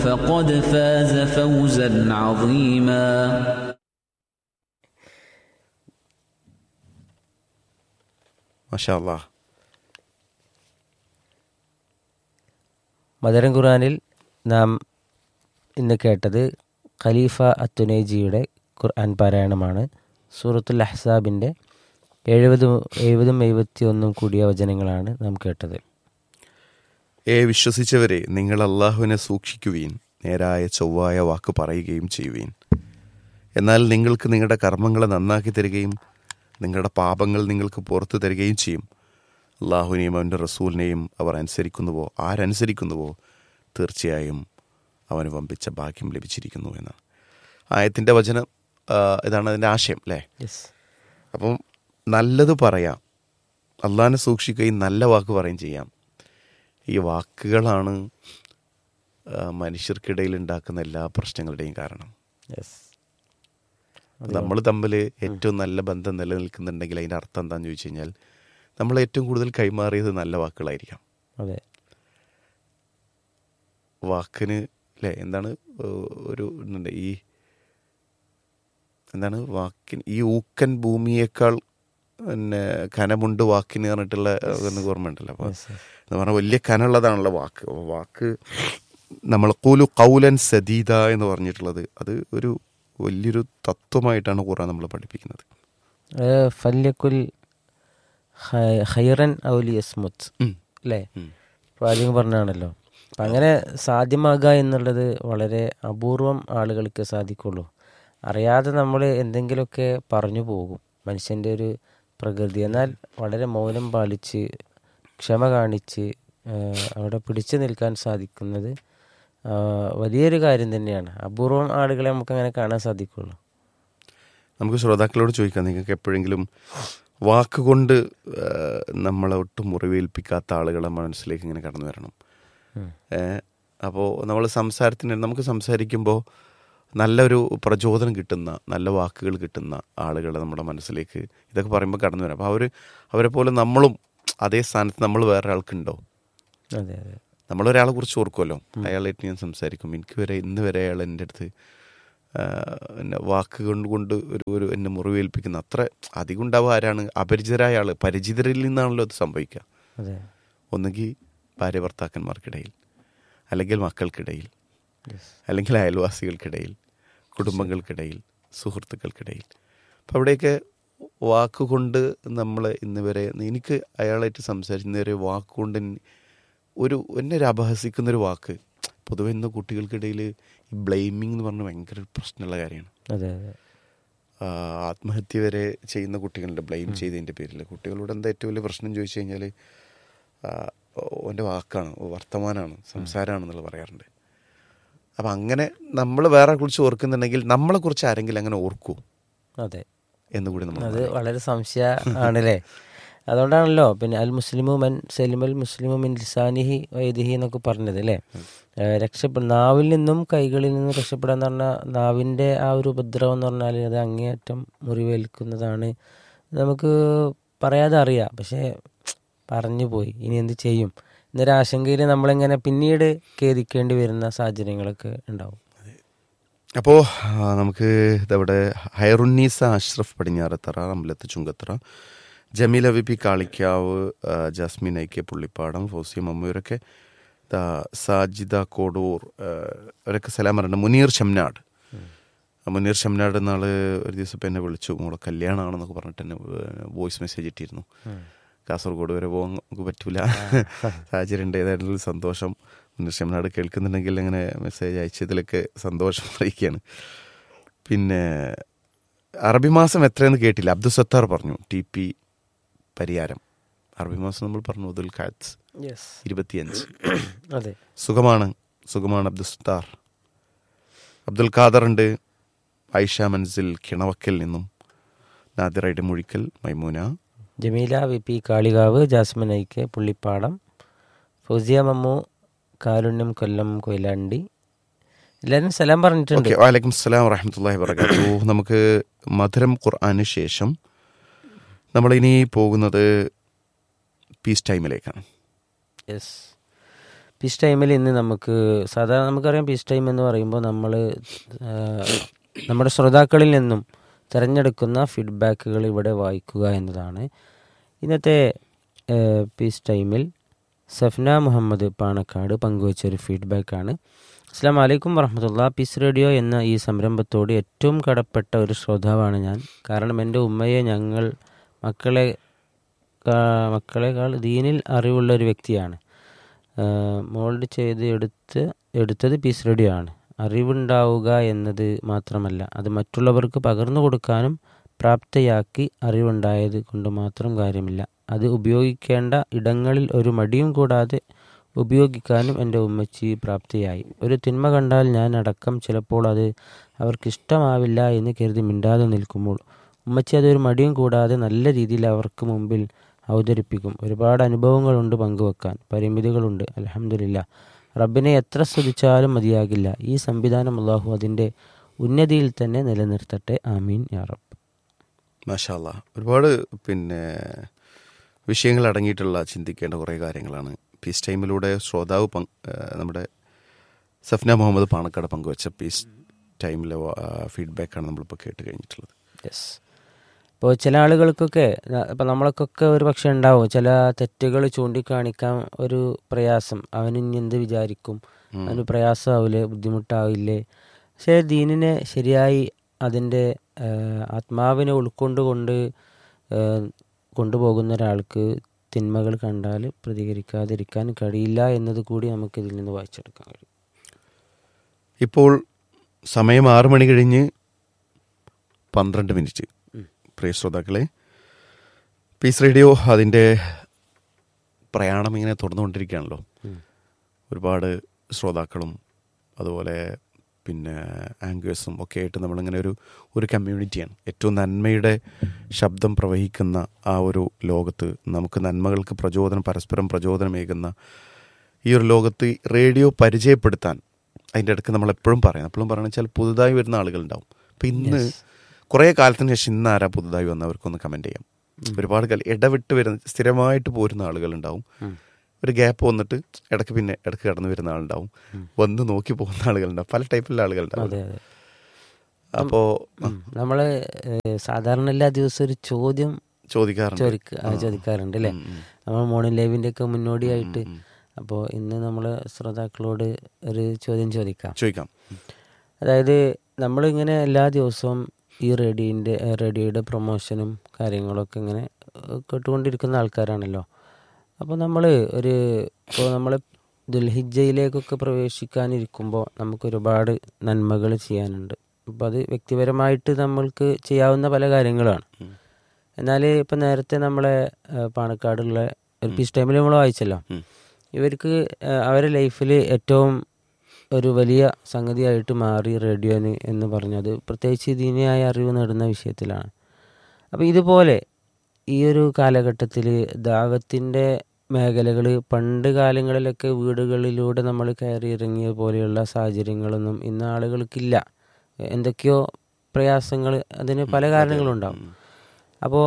فقد فاز فوزا عظيما. മാഷാ അല്ലാഹ്. മദരം ഖുർആനിൽ നാം ഇന്ന് കേട്ടത് ഖലീഫ അത്തുനൈജിയുടെ ഖുർആൻ പാരായണമാണ്. സൂറത്തുൽ അഹ്സാബിൻ്റെ 70, 71 കൂടിയ വചനങ്ങളാണ് നാം കേട്ടത്. വിശ്വസിച്ചവരെ, നിങ്ങൾ അള്ളാഹുവിനെ സൂക്ഷിക്കുവീൻ, നേരായ ചൊവ്വായ വാക്ക് പറയുകയും ചെയ്യുവീൻ. എന്നാൽ നിങ്ങൾക്ക് നിങ്ങളുടെ കർമ്മങ്ങളെ നന്നാക്കി തരികയും നിങ്ങളുടെ പാപങ്ങൾ നിങ്ങൾക്ക് പുറത്തു തരികയും ചെയ്യും. അള്ളാഹുവിനെയും അവൻ്റെ റസൂലിനെയും അവർ അനുസരിക്കുന്നുവോ, ആരനുസരിക്കുന്നുവോ തീർച്ചയായും അവന് വമ്പിച്ച ഭാഗ്യം ലഭിച്ചിരിക്കുന്നു എന്നാണ് ആയത്തിൻ്റെ വചനം. ഇതാണ് അതിൻ്റെ ആശയം അല്ലേ? അപ്പം നല്ലത് പറയാം, അള്ളാഹിനെ സൂക്ഷിക്കുകയും നല്ല വാക്ക് പറയുകയും ചെയ്യാം. ഈ വാക്കുകളാണ് മനുഷ്യർക്കിടയിൽ ഉണ്ടാക്കുന്ന എല്ലാ പ്രശ്നങ്ങളുടെയും കാരണം. നമ്മൾ തമ്മിൽ ഏറ്റവും നല്ല ബന്ധം നിലനിൽക്കുന്നുണ്ടെങ്കിൽ അതിൻ്റെ അർത്ഥം എന്താണെന്ന് ചോദിച്ചു കഴിഞ്ഞാൽ നമ്മൾ ഏറ്റവും കൂടുതൽ കൈമാറിയത് നല്ല വാക്കുകളായിരിക്കാം. അതെ, വാക്കിന് അല്ലേ എന്താണ് ഒരു ഈ എന്താണ് വാക്കിന് ഈ ഊക്കൻ ഭൂമിയേക്കാൾ പിന്നെ കനമുണ്ട് വാക്കിന് പറഞ്ഞിട്ടുള്ള ഓർമ്മയുണ്ടല്ലോ. അപ്പോൾ എന്ന് പറഞ്ഞാൽ വലിയ കനമുള്ളതാണല്ലോ വാക്ക്. അപ്പോൾ വാക്ക് നമ്മൾ ഖൂലു ഖൗലൻ സദീദ എന്ന് പറഞ്ഞിട്ടുള്ളത് അത് ഒരു വലിയൊരു തത്വമായിട്ടാണ് ഖുർആൻ നമ്മൾ പഠിപ്പിക്കുന്നത്. ഫല്യക്കുൽ ഖൈറൻ ഔ ലിയസ്മുത് അല്ലേ, പ്രവാചകൻ പറഞ്ഞാണല്ലോ. അപ്പം അങ്ങനെ സാധ്യമാകുക എന്നുള്ളത് വളരെ അപൂർവം ആളുകൾക്ക് സാധിക്കുള്ളൂ. അറിയാതെ നമ്മൾ എന്തെങ്കിലുമൊക്കെ പറഞ്ഞു പോകും, മനുഷ്യൻ്റെ ഒരു പ്രകൃതി. എന്നാൽ വളരെ മൗനം പാലിച്ച് ക്ഷമ കാണിച്ച് അവിടെ പിടിച്ചു നിൽക്കാൻ സാധിക്കുന്നത് വലിയൊരു കാര്യം തന്നെയാണ്. അപൂർവം ആളുകളെ നമുക്കങ്ങനെ കാണാൻ സാധിക്കുള്ളൂ. നമുക്ക് ശ്രോതാക്കളോട് ചോദിക്കാം, നിങ്ങൾക്ക് എപ്പോഴെങ്കിലും വാക്കുകൊണ്ട് നമ്മളെ ഒട്ടും മുറിവേൽപ്പിക്കാത്ത ആളുകളെ മനസ്സിലേക്ക് ഇങ്ങനെ കടന്നു വരണം. അപ്പോൾ നമ്മൾ നമുക്ക് സംസാരിക്കുമ്പോൾ നല്ലൊരു പ്രചോദനം കിട്ടുന്ന, നല്ല വാക്കുകൾ കിട്ടുന്ന ആളുകളെ നമ്മുടെ മനസ്സിലേക്ക് ഇതൊക്കെ പറയുമ്പോൾ കടന്നു വരാം. അപ്പോൾ അവരെ പോലെ നമ്മളും അതേ സ്ഥാനത്ത് നമ്മൾ വേറെ ആൾക്കുണ്ടോ? അതെ അതെ, നമ്മളൊരാളെ കുറിച്ച് ഓർക്കുമല്ലോ, അയാളായിട്ട് ഞാൻ സംസാരിക്കും, ഇന്ന് വരെ അയാൾ എൻ്റെ അടുത്ത് എന്നെ വാക്ക് കൊണ്ട് ഒരു എന്നെ മുറിവേൽപ്പിക്കുന്ന അത്ര അധികം ഉണ്ടാവുക ആരാണ്? അപരിചിതരായ ആൾ. പരിചിതരിൽ നിന്നാണല്ലോ അത് സംഭവിക്കുക. ഒന്നുകിൽ ഭാര്യ ഭർത്താക്കന്മാർക്കിടയിൽ, അല്ലെങ്കിൽ മക്കൾക്കിടയിൽ, അല്ലെങ്കിൽ അയൽവാസികൾക്കിടയിൽ, കുടുംബങ്ങൾക്കിടയിൽ, സുഹൃത്തുക്കൾക്കിടയിൽ. അപ്പം അവിടെയൊക്കെ വാക്കുകൊണ്ട് നമ്മൾ ഇന്ന് വരെ എനിക്ക് അയാളായിട്ട് സംസാരിക്കുന്ന ഒരു വാക്കുകൊണ്ട് എന്നെ ഒരു അപഹസിക്കുന്നൊരു വാക്ക്. പൊതുവെ ഇന്ന് കുട്ടികൾക്കിടയിൽ ഈ ബ്ലെയിമിങ് എന്ന് പറഞ്ഞാൽ ഭയങ്കര പ്രശ്നമുള്ള കാര്യമാണ്. അതെ അതെ, ആത്മഹത്യ വരെ ചെയ്യുന്ന കുട്ടികളുണ്ട് ബ്ലെയിം ചെയ്തതിൻ്റെ പേരിൽ. കുട്ടികളോട് എന്താ ഏറ്റവും വലിയ പ്രശ്നം ചോദിച്ചു കഴിഞ്ഞാൽ എൻ്റെ വാക്കാണ്, വർത്തമാനമാണ്, സംസാരമാണെന്നുള്ളത് പറയാറുണ്ട്. അപ്പം അങ്ങനെ നമ്മൾ വേറെ കുറിച്ച് ഓർക്കുന്നുണ്ടെങ്കിൽ നമ്മളെക്കുറിച്ച് ആരെങ്കിലും അങ്ങനെ ഓർക്കൂ. അതെ, എന്നുകൂടി നമ്മൾ അത് വളരെ സംശയം ആണല്ലേ. അതുകൊണ്ടാണല്ലോ പിന്നെ അൽ മുസ്ലിമു മൻ സലിമൽ മുസ്ലിമു മിൻ ലിസാനിഹി വയദിഹി എന്നൊക്കെ പറഞ്ഞത് അല്ലേ. നാവിൽ നിന്നും കൈകളിൽ നിന്നും രക്ഷപ്പെടാന്ന് പറഞ്ഞാൽ നാവിൻ്റെ ആ ഒരു ഉപദ്രവം എന്ന് പറഞ്ഞാൽ അത് അങ്ങേയറ്റം മുറിവേൽക്കുന്നതാണ്. നമുക്ക് പറയാതെ അറിയാം, പക്ഷേ പറഞ്ഞു പോയി, ഇനി എന്ത് ചെയ്യും എന്നൊരാശങ്കയിൽ നമ്മളിങ്ങനെ പിന്നീട് ഖേദിക്കേണ്ടി വരുന്ന സാഹചര്യങ്ങളൊക്കെ ഉണ്ടാവും. അപ്പോൾ നമുക്ക് ഇതവിടെ Hairunnisa Ashraf Padinjarathara, അമ്പലത്ത് Chungathara, Jameela V P Kalikavu, Jasmine ഐക്കെ Pullippadam, Fousiya മമ്മൂരൊക്കെ, Sajida Kodur അവരൊക്കെ സലാം പറയുന്നുണ്ട്. മുനീർ ഷംനാട് നാൾ ഒരു ദിവസം ഇപ്പം എന്നെ വിളിച്ചു, മോളെ കല്യാണമാണെന്നൊക്കെ പറഞ്ഞിട്ട് എന്നെ വോയിസ് മെസ്സേജ് ഇട്ടിരുന്നു. കാസർഗോഡ് വരെ പോകാൻ നമുക്ക് പറ്റൂല, സാഹചര്യം ഉണ്ട്. ഏതായാലും സന്തോഷം. മുനീർ ഷംനാട് കേൾക്കുന്നുണ്ടെങ്കിൽ അങ്ങനെ മെസ്സേജ് അയച്ചതിലൊക്കെ സന്തോഷം അറിയിക്കുകയാണ്. പിന്നെ അറബി മാസം എത്രയെന്ന് കേട്ടില്ല, അബ്ദുൽ സത്താർ പറഞ്ഞു. TP പരിയാരം. അറബി മാസം നമ്മൾ പറഞ്ഞു ദുൽഖഅദ് 25. അതെ, സുഖമാണ് അബ്ദുൽ സത്താർ. അബ്ദുൽ ഖാദർ ഉണ്ട്, ഐഷ മൻസിൽ കിണവക്കൽ നിന്നും, നാദിറയുടെ Muzhikkal, Maimoona, Jameela V P Kalikavu, Jasmine ഐക്കെ Pullippadam, Fousiya Mammu കാരുണ്യം കൊല്ലം കൊയിലാണ്ടി, എല്ലാവരും സലാം പറഞ്ഞിട്ടുണ്ട്. വലൈക്കും സലാം വറഹ്മത്തുള്ളാഹി വബറകാതുഹു. നമുക്ക് മധുരം ഖുർആന് ശേഷം നമ്മളിനി പോകുന്നത് പീസ് ടൈമിലേക്കാണ്. പീസ് ടൈമിൽ ഇന്ന് നമുക്ക് സാധാരണ നമുക്കറിയാം പീസ് ടൈം എന്ന് പറയുമ്പോൾ നമ്മൾ നമ്മുടെ ശ്രോതാക്കളിൽ നിന്നും തിരഞ്ഞെടുക്കുന്ന ഫീഡ്ബാക്കുകൾ ഇവിടെ വായിക്കുക എന്നതാണ്. ഇന്നത്തെ പീസ് ടൈമിൽ സഫ്ന മുഹമ്മദ് പാണക്കാട് പങ്കുവച്ചൊരു ഫീഡ്ബാക്കാണ്. അസ്സലാമു അലൈക്കും വറഹ്മത്തുള്ളാഹി. പീസ് റേഡിയോ എന്ന ഈ സംരംഭത്തോട് ഏറ്റവും കടപ്പെട്ട ഒരു ശ്രോതാവാണ് ഞാൻ. കാരണം എൻ്റെ ഉമ്മയെ ഞങ്ങൾ മക്കളെക്കാൾ ദീനിൽ അറിവുള്ള ഒരു വ്യക്തിയാണ്. മോൾഡ് ചെയ്ത് എടുത്തത് പീസ് റേഡിയോ ആണ്. അറിവുണ്ടാവുക എന്നത് മാത്രമല്ല, അത് മറ്റുള്ളവർക്ക് പകർന്നു കൊടുക്കാനും പ്രാപ്തയാക്കി. അറിവുണ്ടായത് കൊണ്ട് മാത്രം കാര്യമില്ല, അത് ഉപയോഗിക്കേണ്ട ഇടങ്ങളിൽ ഒരു മടിയും കൂടാതെ ഉപയോഗിക്കാനും എൻ്റെ ഉമ്മച്ചി പ്രാപ്തിയായി. ഒരു തിന്മ കണ്ടാൽ ഞാൻ അടക്കം ചിലപ്പോൾ അത് അവർക്കിഷ്ടമാവില്ല എന്ന് കരുതി മിണ്ടാതെ നിൽക്കുമ്പോൾ ഉമ്മച്ചി അതൊരു മടിയും കൂടാതെ നല്ല രീതിയിൽ അവർക്ക് മുമ്പിൽ അവതരിപ്പിക്കും. ഒരുപാട് അനുഭവങ്ങളുണ്ട് പങ്കുവെക്കാൻ, പരിമിതികളുണ്ട്. അൽഹംദുലില്ലാ, റബ്ബിനെ എത്ര സ്തുതിച്ചാലും മതിയാകില്ല. ഈ സംവിധാനം അല്ലാഹു അതിൻ്റെ ഉന്നതിയിൽ തന്നെ നിലനിർത്തട്ടെ. ആമീൻ യാ റബ്ബ്. മാഷാ അല്ലാ, ഒരുപാട് വിഷയങ്ങൾ അടങ്ങിയിട്ടുള്ള ചിന്തിക്കേണ്ട കുറേ കാര്യങ്ങളാണ് പീസ് ടൈമിലൂടെ ശ്രോതാവ് നമ്മുടെ സഫ്ന മുഹമ്മദ് പാണക്കാട് പങ്കുവച്ച പീസ് ടൈമിലെ ഫീഡ്ബാക്കാണ് നമ്മളിപ്പോൾ കേട്ട് കഴിഞ്ഞിട്ടുള്ളത്. യെസ്. ഇപ്പോൾ ചില ആളുകൾക്കൊക്കെ ഇപ്പം നമ്മൾക്കൊക്കെ ഒരു പക്ഷേ ഉണ്ടാവും ചില തെറ്റുകൾ ചൂണ്ടിക്കാണിക്കാൻ ഒരു പ്രയാസം. അവനിനി എന്ത് വിചാരിക്കും, അവന് പ്രയാസമാവില്ലേ, ബുദ്ധിമുട്ടാവില്ലേ? പക്ഷേ ദീനിനെ ശരിയായി അതിൻ്റെ ആത്മാവിനെ കൊണ്ടുപോകുന്ന ഒരാൾക്ക് തിന്മകൾ കണ്ടാൽ പ്രതികരിക്കാതിരിക്കാൻ കഴിയില്ല എന്നത് കൂടി നമുക്കിതിൽ നിന്ന് വായിച്ചെടുക്കാൻ കഴിയും. ഇപ്പോൾ സമയം 6 മണി കഴിഞ്ഞ് 12 മിനിറ്റ്. പ്രിയ ശ്രോതാക്കളെ, പീസ് റേഡിയോ അതിൻ്റെ പ്രയാണം ഇങ്ങനെ തുടർന്നുകൊണ്ടിരിക്കുകയാണല്ലോ. ഒരുപാട് ശ്രോതാക്കളും അതുപോലെ ആങ്കേഴ്സും ഒക്കെ ആയിട്ട് നമ്മളിങ്ങനെ ഒരു കമ്മ്യൂണിറ്റിയാണ്. ഏറ്റവും നന്മയുടെ ശബ്ദം പ്രവഹിക്കുന്ന ആ ഒരു ലോകത്ത്, നമുക്ക് നന്മകൾക്ക് പരസ്പരം പ്രചോദനമേകുന്ന ഈ ഒരു ലോകത്ത് റേഡിയോ പരിചയപ്പെടുത്താൻ അതിൻ്റെ ഇടയ്ക്ക് എപ്പോഴും പറയണമെന്ന് വെച്ചാൽ പുതുതായി വരുന്ന ആളുകളുണ്ടാവും. അപ്പം ഇന്ന് കുറേ കാലത്തിന് ശേഷം ഇന്ന് ആരാ പുതുതായി വന്നവർക്കൊന്ന് കമൻറ്റ് ചെയ്യാം. ഒരുപാട് ഇടവിട്ട് വരുന്ന സ്ഥിരമായിട്ട് പോരുന്ന ആളുകളുണ്ടാവും. ഒരു ഗ്യാപ്പ് വന്നിട്ട് ഇടയ്ക്ക് കടന്നു വരുന്ന ആളുണ്ടാവും, വന്ന് നോക്കി പോകുന്ന ആളുകളുണ്ടാവും, പല ടൈപ്പിലുള്ള ആളുകളുണ്ടാവും. അപ്പോൾ നമ്മൾ സാധാരണ എല്ലാ ദിവസവും ഒരു ചോദ്യം ചോദിക്കാറുണ്ട് അല്ലേ, നമ്മൾ മോർണിംഗ് ലൈവിൻ്റെ ഒക്കെ മുന്നോടിയായിട്ട്. അപ്പോൾ ഇന്ന് നമ്മൾ ശ്രോതാക്കളോട് ഒരു ചോദ്യം ചോദിക്കാം. അതായത് നമ്മളിങ്ങനെ എല്ലാ ദിവസവും ഈ റേഡിയോയുടെ പ്രൊമോഷനും കാര്യങ്ങളൊക്കെ ഇങ്ങനെ കേട്ടുകൊണ്ടിരിക്കുന്ന ആൾക്കാരാണല്ലോ. അപ്പോൾ ഇപ്പോൾ നമ്മൾ ദുൽഹിജ്ജയിലേക്കൊക്കെ പ്രവേശിക്കാനിരിക്കുമ്പോൾ നമുക്കൊരുപാട് നന്മകൾ ചെയ്യാനുണ്ട്. അപ്പോൾ അത് വ്യക്തിപരമായിട്ട് നമ്മൾക്ക് ചെയ്യാവുന്ന പല കാര്യങ്ങളാണ്. എന്നാൽ ഇപ്പം നേരത്തെ നമ്മളെ പാണക്കാടുള്ള ഒരു പീസ് ടൈമിൽ നമ്മൾ വായിച്ചല്ലോ, ഇവർക്ക് അവരുടെ ലൈഫിൽ ഏറ്റവും ഒരു വലിയ സംഗതിയായിട്ട് മാറി റേഡിയോന് എന്ന് പറഞ്ഞത് പ്രത്യേകിച്ച് ദീനിയായ അറിവ് നേടുന്ന വിഷയത്തിലാണ്. അപ്പോൾ ഇതുപോലെ ഈ ഒരു കാലഘട്ടത്തിൽ ദാവത്തിൻ്റെ മേഖലകൾ പണ്ട് കാലങ്ങളിലൊക്കെ വീടുകളിലൂടെ നമ്മൾ കയറി ഇറങ്ങിയ പോലെയുള്ള സാഹചര്യങ്ങളൊന്നും ഇന്ന് ആളുകൾക്കില്ല. എന്തൊക്കെയോ പ്രയാസങ്ങൾ, അതിന് പല കാരണങ്ങളുണ്ടാവും. അപ്പോൾ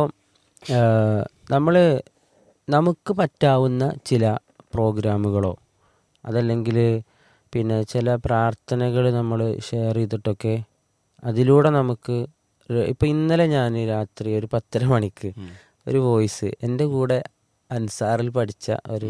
നമുക്ക് പറ്റാവുന്ന ചില പ്രോഗ്രാമുകളോ അതല്ലെങ്കിൽ ചില പ്രാർത്ഥനകൾ നമ്മൾ ഷെയർ ചെയ്തിട്ടൊക്കെ അതിലൂടെ നമുക്ക് ഇപ്പം ഇന്നലെ ഞാൻ രാത്രി ഒരു 10:30 മണിക്ക് ഒരു വോയിസ് എൻ്റെ കൂടെ അൻസാറിൽ പഠിച്ച ഒരു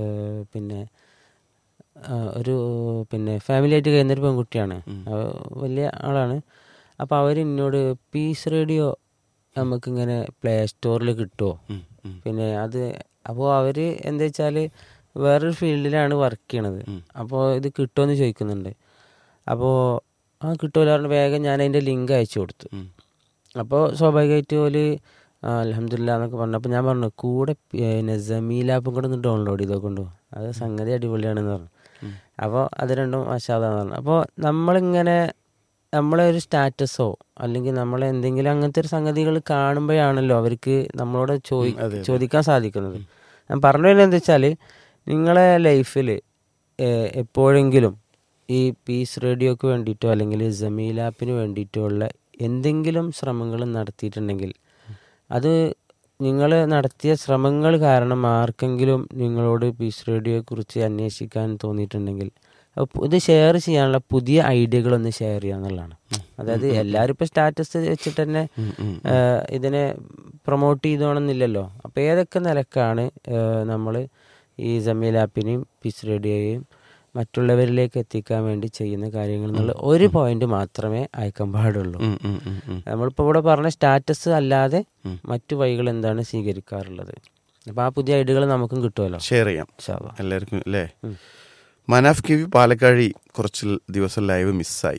ഫാമിലി ആയിട്ട് കഴിയുന്നൊരു പെൺകുട്ടിയാണ്, വലിയ ആളാണ്. അപ്പോൾ അവരെന്നോട് പീസ് റേഡിയോ നമുക്കിങ്ങനെ പ്ലേ സ്റ്റോറിൽ കിട്ടുമോ, അത് അപ്പോൾ അവർ എന്താ വെച്ചാൽ വേറൊരു ഫീൽഡിലാണ് വർക്ക് ചെയ്യണത്. അപ്പോൾ ഇത് കിട്ടുമെന്ന് ചോദിക്കുന്നുണ്ട്. അപ്പോൾ കിട്ടുമല്ലോ പറഞ്ഞ വേഗം ഞാൻ അതിൻ്റെ ലിങ്ക് അയച്ചു കൊടുത്തു. അപ്പോൾ സ്വാഭാവികമായിട്ട് അൽഹംദുലില്ലാ എന്നൊക്കെ പറഞ്ഞു. അപ്പോൾ ഞാൻ പറഞ്ഞു കൂടെ ജമീൽ ആപ്പും കൂടെ ഒന്ന് ഡൗൺലോഡ് ചെയ്തോക്കൊണ്ടു, അത് സംഗതി അടിപൊളിയാണെന്ന് പറഞ്ഞു. അപ്പോൾ അത് രണ്ടും മാഷാ അല്ലാഹ് എന്ന് പറഞ്ഞു. അപ്പോൾ നമ്മളിങ്ങനെ നമ്മളെ ഒരു സ്റ്റാറ്റസോ അല്ലെങ്കിൽ നമ്മളെ എന്തെങ്കിലും അങ്ങനത്തെ ഒരു സംഗതികൾ കാണുമ്പോഴാണല്ലോ അവർക്ക് നമ്മളോട് ചോദിക്കാൻ സാധിക്കുന്നത്. ഞാൻ പറഞ്ഞു വരുന്നത് എന്താ വെച്ചാൽ, നിങ്ങളെ ലൈഫിൽ എപ്പോഴെങ്കിലും ഈ പീസ് റേഡിയോക്ക് വേണ്ടിയിട്ടോ അല്ലെങ്കിൽ ജമീൽ ആപ്പിന് വേണ്ടിയിട്ടോ ഉള്ള എന്തെങ്കിലും ശ്രമങ്ങൾ നടത്തിയിട്ടുണ്ടെങ്കിൽ അത് നിങ്ങൾ നടത്തിയ ശ്രമങ്ങൾ കാരണം ആർക്കെങ്കിലും നിങ്ങളോട് പീസ് റേഡിയോയെ കുറിച്ച് അന്വേഷിക്കാൻ തോന്നിയിട്ടുണ്ടെങ്കിൽ ഇത് ഷെയർ ചെയ്യാനുള്ള പുതിയ ഐഡിയകളൊന്ന് ഷെയർ ചെയ്യുക എന്നുള്ളതാണ്. അതായത് എല്ലാവരും ഇപ്പോൾ സ്റ്റാറ്റസ് വെച്ചിട്ട് തന്നെ ഇതിനെ പ്രൊമോട്ട് ചെയ്തോണമെന്നില്ലല്ലോ. അപ്പോൾ ഏതൊക്കെ നിലക്കാണ് നമ്മൾ ഈ ജമീൽ ആപ്പിനെയും പീസ് റേഡിയോയെയും മറ്റുള്ളവരിലേക്ക് എത്തിക്കാൻ വേണ്ടി ചെയ്യുന്ന കാര്യങ്ങൾ എന്നുള്ള ഒരു പോയിന്റ് മാത്രമേ അയക്കാൻ പാടുള്ളൂ. നമ്മളിപ്പോൾ ഇവിടെ പറഞ്ഞ സ്റ്റാറ്റസ് അല്ലാതെ മറ്റു വഴികൾ എന്താണ് സ്വീകരിക്കാറുള്ളത്. അപ്പം ആ പുതിയ ഐഡിയകൾ നമുക്കും കിട്ടുമല്ലോ, ഷെയർ ചെയ്യാം എല്ലാവർക്കും അല്ലേ. മനാഫ് കെ വി പാലക്കാഴി കുറച്ച് ദിവസം ലൈവ് മിസ്സായി.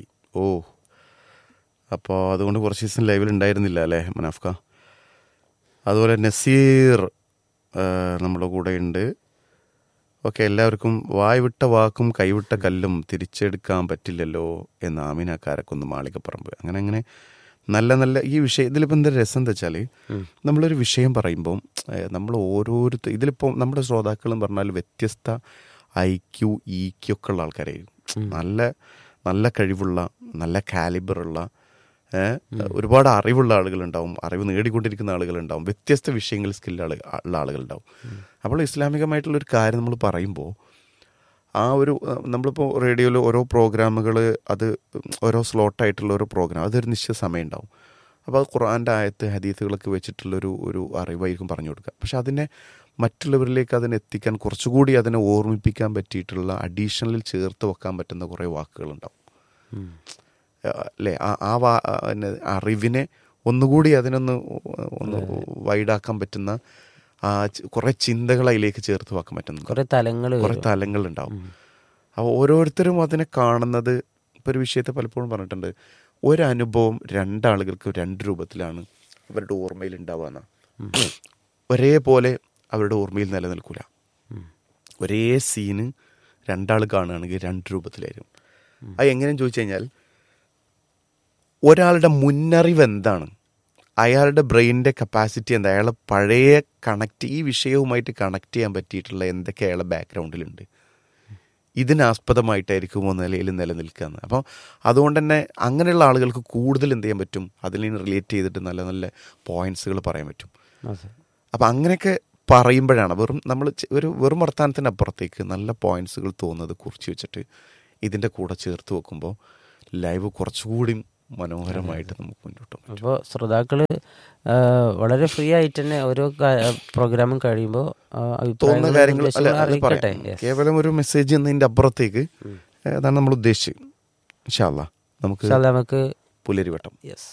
അപ്പോൾ അതുകൊണ്ട് കുറച്ച് ദിവസം ലൈവിൽ ഉണ്ടായിരുന്നില്ല അല്ലേ മനാഫ്ക. അതുപോലെ നസീർ നമ്മുടെ കൂടെ ഉണ്ട്. ഓക്കെ, എല്ലാവർക്കും വായ്വിട്ട വാക്കും കൈവിട്ട കല്ലും തിരിച്ചെടുക്കാൻ പറ്റില്ലല്ലോ എന്ന് ആമിനക്കാരക്കൊന്ന് മാളികപ്പറമ്പ്. അങ്ങനെ നല്ല നല്ല ഈ വിഷയം ഇതിലിപ്പോൾ എന്താ രസം എന്താ വെച്ചാൽ നമ്മളൊരു വിഷയം പറയുമ്പോൾ നമ്മൾ ഓരോരുത്തർ ഇതിലിപ്പോൾ നമ്മുടെ ശ്രോതാക്കളും പറഞ്ഞാൽ വ്യത്യസ്ത IQ EQ ഒക്കെ ഉള്ള ആൾക്കാരായിരിക്കും. നല്ല നല്ല കഴിവുള്ള നല്ല കാലിബറുള്ള ഒരുപാട് അറിവുള്ള ആളുകളുണ്ടാവും, അറിവ് നേടിക്കൊണ്ടിരിക്കുന്ന ആളുകളുണ്ടാവും, വ്യത്യസ്ത വിഷയങ്ങൾ ഉള്ള ആളുകളുണ്ടാവും. അപ്പോൾ ഇസ്ലാമികമായിട്ടുള്ളൊരു കാര്യം നമ്മൾ പറയുമ്പോൾ ആ ഒരു നമ്മളിപ്പോൾ റേഡിയോയിൽ ഓരോ പ്രോഗ്രാമുകൾ അത് ഓരോ സ്ലോട്ടായിട്ടുള്ള ഓരോ പ്രോഗ്രാം അതൊരു നിശ്ചിത സമയം ഉണ്ടാവും. അപ്പോൾ അത് ഖുർആൻ്റെ ആയത്ത് ഹദീസുകളൊക്കെ വെച്ചിട്ടുള്ളൊരു അറിവായിരിക്കും പറഞ്ഞു കൊടുക്കുക. പക്ഷെ അതിനെ മറ്റുള്ളവരിലേക്ക് അതിനെത്തിക്കാൻ കുറച്ചുകൂടി അതിനെ ഓർമ്മിപ്പിക്കാൻ പറ്റിയിട്ടുള്ള അഡീഷണലിൽ ചേർത്ത് വെക്കാൻ പറ്റുന്ന കുറേ വാക്കുകളുണ്ടാവും അല്ലേ. അറിവിനെ ഒന്നുകൂടി അതിനൊന്ന് വൈഡാക്കാൻ പറ്റുന്ന കുറേ ചിന്തകൾ അതിലേക്ക് ചേർത്ത് വെക്കാൻ പറ്റുന്ന കുറേ തലങ്ങളുണ്ടാവും. അപ്പോൾ ഓരോരുത്തരും അതിനെ കാണുന്നത് ഇപ്പോൾ ഒരു വിഷയത്തെ പലപ്പോഴും പറഞ്ഞിട്ടുണ്ട്, ഒരനുഭവം രണ്ടാളുകൾക്ക് രണ്ട് രൂപത്തിലാണ് അവരുടെ ഓർമ്മയിൽ ഉണ്ടാവുക. ഒരേപോലെ അവരുടെ ഓർമ്മയിൽ നിലനിൽക്കില്ല. ഒരേ സീന് രണ്ടാൾ കാണുകയാണെങ്കിൽ രണ്ട് രൂപത്തിലായിരിക്കും. അത് എങ്ങനെയെന്ന് ചോദിച്ചു കഴിഞ്ഞാൽ ഒരാളുടെ മുന്നറിവ് എന്താണ്, അയാളുടെ ബ്രെയിനിൻ്റെ കപ്പാസിറ്റി എന്താ, അയാളെ പഴയ ഈ വിഷയവുമായിട്ട് കണക്ട് ചെയ്യാൻ പറ്റിയിട്ടുള്ള എന്തൊക്കെ അയാളുടെ ബാക്ക്ഗ്രൗണ്ടിലുണ്ട്, ഇതിനാസ്പദമായിട്ടായിരിക്കുമോ നിലയിൽ നിലനിൽക്കുകയെന്ന്. അപ്പോൾ അതുകൊണ്ട് തന്നെ അങ്ങനെയുള്ള ആളുകൾക്ക് കൂടുതൽ എന്ത് ചെയ്യാൻ പറ്റും, അതിൽ നിന്ന് റിലേറ്റ് ചെയ്തിട്ട് നല്ല നല്ല പോയിൻറ്റ്സുകൾ പറയാൻ പറ്റും. അപ്പോൾ അങ്ങനെയൊക്കെ പറയുമ്പോഴാണ് വെറും വർത്തമാനത്തിൻ്റെ അപ്പുറത്തേക്ക് നല്ല പോയിൻറ്റ്സുകൾ തോന്നുന്നത് കുറിച്ച് വെച്ചിട്ട് ഇതിൻ്റെ കൂടെ ചേർത്ത് വെക്കുമ്പോൾ ലൈവ് കുറച്ചുകൂടി മനോഹരമായിട്ട് നമുക്ക് മുന്നോട്ട് പോകും. അപ്പോൾ ശ്രോതാക്കൾ വളരെ ഫ്രീ ആയിട്ട് തന്നെ ഓരോ പ്രോഗ്രാമും കഴിയുമ്പോൾ തോന്നുന്ന കാര്യങ്ങൾ കേവലം ഒരു മെസ്സേജ് എന്നതിൻ്റെ അപ്പുറത്തേക്ക് അതാണ് നമ്മൾ ഉദ്ദേശിച്ചത്. ഇൻഷാ അല്ലാഹ് നമുക്ക് പുലരിവട്ടം.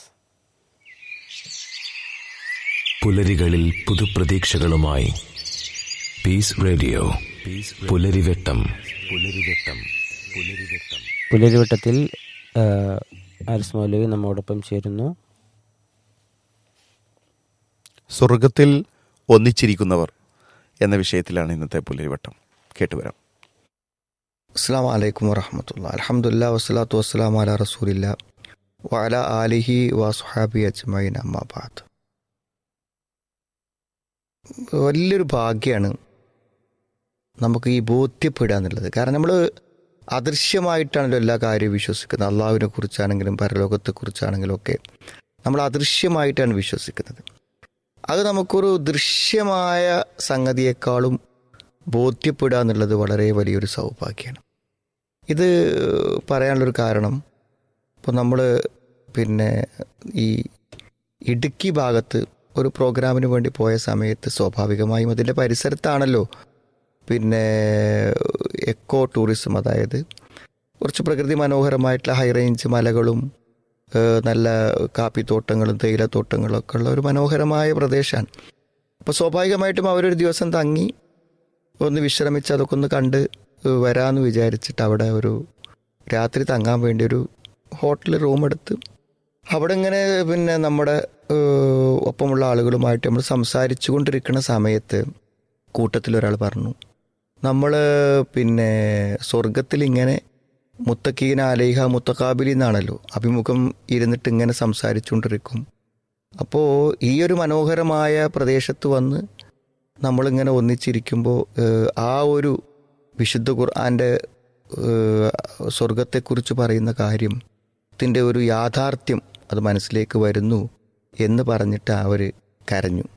പുലരികളിൽ പുതുപ്രതീക്ഷകളുമായി പീസ് റേഡിയോ പുലരിവട്ടം. പുലരിവട്ടത്തിൽ ആരിസ് മൗലവി നമ്മോടൊപ്പം ചേരുന്നു. സ്വർഗത്തിൽ ഒന്നിച്ചിരിക്കുന്നവർ എന്ന വിഷയത്തിലാണ് ഇന്നത്തെ പുലരിവട്ടം. കേട്ടുവരാം. അസ്സലാമു അലൈക്കും വറഹ്മത്തുള്ളാഹി. അൽഹംദുലില്ലാഹി വസ്സലാത്തു വസ്സലാമു അലാ റസൂലില്ലാഹി വഅലാ ആലിഹി വസ്വഹാബിഹി അജ്മഈൻ. അമ്മാ ബഅദ്. വലിയൊരു ഭാഗ്യമാണ് നമുക്ക് ഈ ബോധ്യപ്പെടുക എന്നുള്ളത്. കാരണം നമ്മൾ അദൃശ്യമായിട്ടാണല്ലോ എല്ലാ കാര്യവും വിശ്വസിക്കുന്നത്. അള്ളാഹുവിനെ കുറിച്ചാണെങ്കിലും പരലോകത്തെക്കുറിച്ചാണെങ്കിലും ഒക്കെ നമ്മൾ അദൃശ്യമായിട്ടാണ് വിശ്വസിക്കുന്നത്. അത് നമുക്കൊരു ദൃശ്യമായ സംഗതിയേക്കാളും ബോധ്യപ്പെടുക എന്നുള്ളത് വളരെ വലിയൊരു സൗഭാഗ്യമാണ്. ഇത് പറയാനുള്ളൊരു കാരണം, ഇപ്പോൾ നമ്മൾ ഈ ഇടുക്കി ഭാഗത്ത് ഒരു പ്രോഗ്രാമിന് വേണ്ടി പോയ സമയത്ത് സ്വാഭാവികമായും അതിൻ്റെ പരിസരത്താണല്ലോ എക്കോ ടൂറിസം, അതായത് കുറച്ച് പ്രകൃതി മനോഹരമായിട്ടുള്ള ഹൈ റേഞ്ച് മലകളും നല്ല കാപ്പിത്തോട്ടങ്ങളും തേയിലത്തോട്ടങ്ങളും ഒക്കെ ഉള്ള ഒരു മനോഹരമായ പ്രദേശമാണ്. അപ്പോൾ സ്വാഭാവികമായിട്ടും അവരൊരു ദിവസം തങ്ങി ഒന്ന് വിശ്രമിച്ച് അതൊക്കെ ഒന്ന് കണ്ട് വരാമെന്ന് വിചാരിച്ചിട്ട് അവിടെ ഒരു രാത്രി തങ്ങാൻ വേണ്ടി ഒരു ഹോട്ടലിൽ റൂമെടുത്ത് അവിടെ ഇങ്ങനെ നമ്മുടെ ഒപ്പമുള്ള ആളുകളുമായിട്ട് നമ്മൾ സംസാരിച്ചു കൊണ്ടിരിക്കുന്ന സമയത്ത് കൂട്ടത്തിലൊരാൾ പറഞ്ഞു, നമ്മൾ സ്വർഗത്തിൽ ഇങ്ങനെ മുത്തക്കീന അലൈഹ മുത്തക്കാബിലി എന്നാണല്ലോ, അഭിമുഖം ഇരുന്നിട്ട് ഇങ്ങനെ സംസാരിച്ചുകൊണ്ടിരിക്കും. അപ്പോൾ ഈ ഒരു മനോഹരമായ പ്രദേശത്ത് വന്ന് നമ്മളിങ്ങനെ ഒന്നിച്ചിരിക്കുമ്പോൾ ആ ഒരു വിശുദ്ധ ഖുർആൻ്റെ സ്വർഗത്തെക്കുറിച്ച് പറയുന്ന കാര്യത്തിൻ്റെ ഒരു യാഥാർത്ഥ്യം അത് മനസ്സിലേക്ക് വരുന്നു എന്ന് പറഞ്ഞിട്ട് അവർ കരഞ്ഞു.